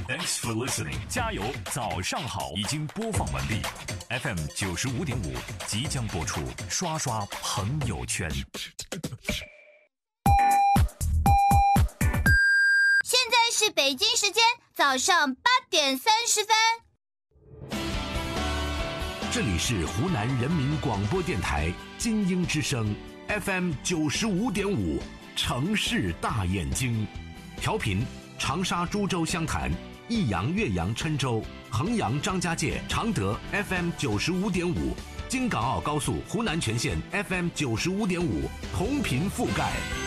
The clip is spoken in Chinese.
Thanks for listening， 加油，早上好，已经播放完毕。FM 95.5即将播出，刷刷朋友圈。 现在是北京时间早上8点30分。 这里是湖南人民广播电台金鹰之声 FM 95.5，城市大眼睛，调频长沙、株洲、湘潭、益阳、岳阳、郴州、衡阳、张家界、常德 FM 95.5，京港澳高速湖南全线 FM 95.5，同频覆盖。